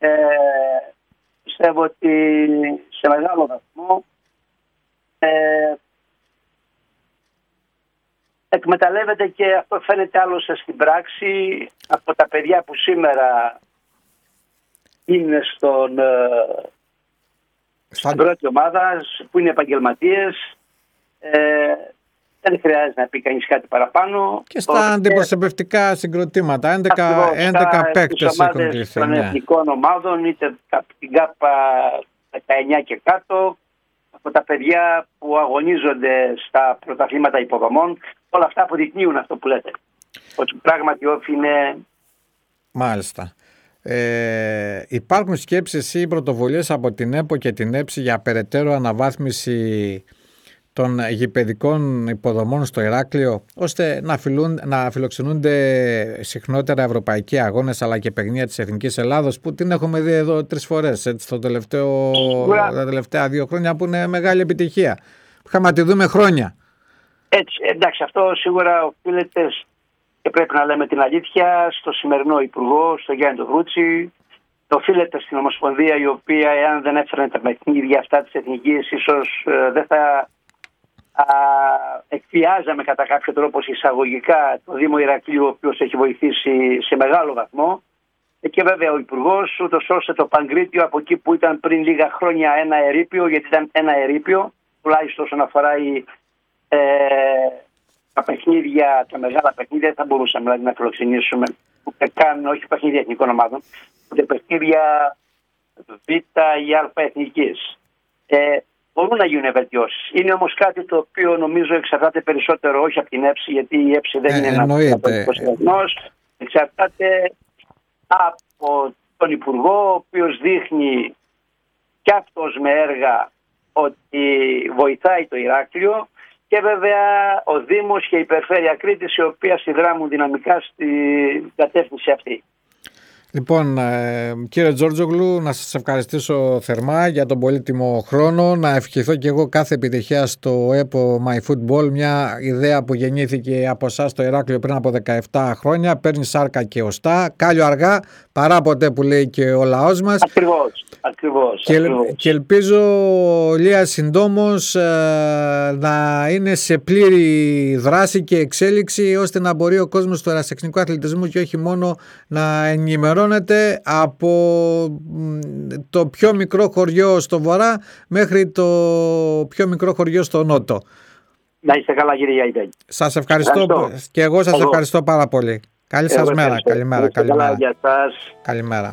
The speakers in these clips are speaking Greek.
Πιστεύω ότι σε μεγάλο βαθμό εκμεταλλεύεται, και αυτό φαίνεται άλλωστε στην πράξη από τα παιδιά που σήμερα είναι στην πρώτη ομάδα, που είναι επαγγελματίες. Δεν χρειάζεται να πει κανείς κάτι παραπάνω. Και στα αντιπροσωπευτικά συγκροτήματα, 11 παίκτες έχουν κληθεί. Των εθνικών ομάδων, είτε την ΚΑΠΑ 19 και κάτω, από τα παιδιά που αγωνίζονται στα πρωταθλήματα υποδομών, όλα αυτά αποδεικνύουν αυτό που λέτε. Ότι πράγματι όφη είναι... Μάλιστα. Υπάρχουν σκέψεις ή πρωτοβουλίες από την ΕΠΟ και την ΕΨΗ για περαιτέρω αναβάθμιση των γηπεδικών υποδομών στο Ηράκλειο, ώστε να φιλοξενούνται συχνότερα ευρωπαϊκοί αγώνες αλλά και παιχνίδια της Εθνικής Ελλάδος, που την έχουμε δει εδώ 3 φορές τα τελευταία 2 χρόνια, που είναι μεγάλη επιτυχία. Είχαμε να τη δούμε χρόνια. Έτσι, εντάξει, αυτό σίγουρα οφείλεται, και πρέπει να λέμε την αλήθεια, στο σημερινό Υπουργό, στο Γιάννη τον Βρούτσι. Το οφείλεται στην Ομοσπονδία, η οποία, εάν δεν έφερνε τα παιχνίδια αυτά της Εθνικής, ίσως δεν θα εκβιάζαμε κατά κάποιο τρόπο εισαγωγικά το Δήμο Ηρακλείου, ο οποίος έχει βοηθήσει σε μεγάλο βαθμό. Και βέβαια ο Υπουργός, ούτως ώστε το Παγκρίτιο, από εκεί που ήταν πριν λίγα χρόνια ένα ερείπιο, γιατί ήταν ένα ερείπιο, τουλάχιστον όσον αφορά τα παιχνίδια, τα μεγάλα παιχνίδια, δεν θα μπορούσαμε δηλαδή να φιλοξενήσουμε ούτε καν, όχι παιχνίδια εθνικών ομάδων, ούτε παιχνίδια Β ή Α εθνικής. Μπορούν να γίνουν βελτιώσεις. Είναι όμως κάτι το οποίο νομίζω εξαρτάται περισσότερο όχι από την ΕΨΗ, γιατί η ΕΨΗ δεν είναι ένας οργανισμός. Εξαρτάται από τον Υπουργό, ο οποίος δείχνει κι αυτός με έργα ότι βοηθάει το Ηράκλειο, και βέβαια ο Δήμος και η Περιφέρεια Κρήτης, η οποία συνδράμουν δυναμικά στην κατεύθυνση αυτή. Λοιπόν, κύριε Τζόρτζογλου, να σας ευχαριστήσω θερμά για τον πολύτιμο χρόνο. Να ευχηθώ και εγώ κάθε επιτυχία στο EPO MyFootball, μια ιδέα που γεννήθηκε από εσάς στο Ηράκλειο πριν από 17 χρόνια. Παίρνει σάρκα και οστά. Κάλιο αργά, παρά ποτέ, που λέει και ο λαός μας. Ακριβώς. Και ελπίζω λίγα συντόμως να είναι σε πλήρη δράση και εξέλιξη, ώστε να μπορεί ο κόσμος του ερασιτεχνικού αθλητισμού και όχι μόνο να ενημερώνεται από το πιο μικρό χωριό στο βορρά μέχρι το πιο μικρό χωριό στο νότο. Να είστε καλά, κύριε Γιαϊδέλη. Σας ευχαριστώ και εγώ σας ευχαριστώ πάρα πολύ. Καλή σας μέρα. Καλημέρα.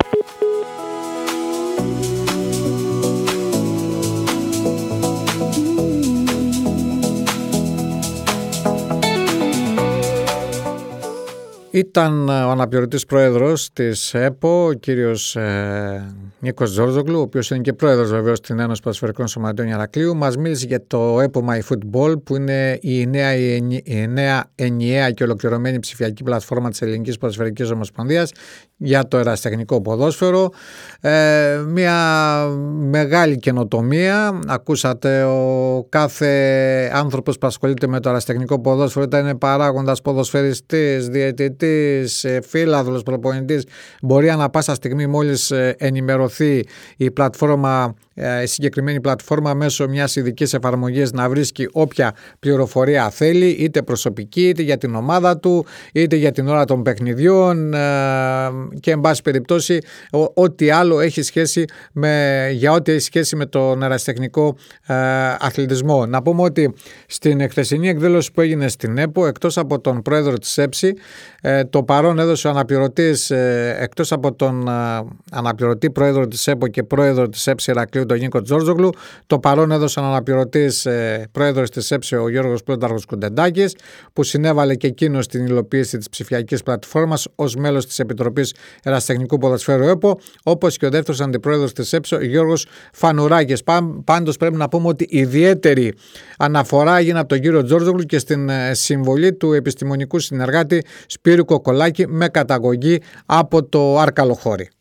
Ήταν ο αναπληρωτής πρόεδρος της ΕΠΟ, ο κύριος Νίκος Τζόρτζογλου, ο οποίος είναι και πρόεδρος βεβαίως στην Ένωση Ποδοσφαιρικών Σωματείων Ηρακλείου. Μας μίλησε για το EPO MyFootball, που είναι η νέα ενιαία και ολοκληρωμένη ψηφιακή πλατφόρμα της Ελληνικής Ποδοσφαιρικής Ομοσπονδίας για το ερασιτεχνικό ποδόσφαιρο. Μια μεγάλη καινοτομία. Ακούσατε, ο κάθε άνθρωπος που ασχολείται με το ερασιτεχνικό ποδόσφαιρο, είτε είναι παράγοντας, ποδοσφαιριστής, διαιτητής, φίλαθλος, προπονητής, μπορεί ανά πάσα στιγμή, μόλις ενημερωθεί η πλατφόρμα, η συγκεκριμένη πλατφόρμα, μέσω μιας ειδικής εφαρμογής να βρίσκει όποια πληροφορία θέλει, είτε προσωπική, είτε για την ομάδα του, είτε για την ώρα των παιχνιδιών, και εν πάση περιπτώσει ό,τι άλλο έχει σχέση ό,τι έχει σχέση με τον ερασιτεχνικό αθλητισμό. Να πούμε ότι στην χθεσινή εκδήλωση που έγινε στην ΕΠΟ, εκτός από τον πρόεδρο της ΕΨΗ, το παρόν έδωσε ο αναπληρωτής, εκτός από τον αναπληρωτή πρόεδρο της ΕΠΟ και πρόεδρο της ΕΨΗ Ηρακλείου, τον Νίκο Τζόρτζογλου, το παρόν έδωσε ο αναπληρωτής πρόεδρος της ΕΨΗ, ο Γιώργος Πλούταρχος Κουντεντάκης, που συνέβαλε και εκείνος στην υλοποίηση της ψηφιακής πλατφόρμας ως μέλος της Επιτροπής Ερασιτεχνικού Ποδοσφαίρου ΕΠΟ, όπως και ο δεύτερος αντιπρόεδρος της ΕΨΗ, ο Γιώργος Φανουράκης. Πάντως πρέπει να πούμε ότι ιδιαίτερη αναφορά έγινε από τον κύριο Τζόρτζογλου και στην συμβολή του επιστημονικού συνεργάτη Σπύρου Κοκολάκη, με καταγωγή από το Άρκαλο Χώρι.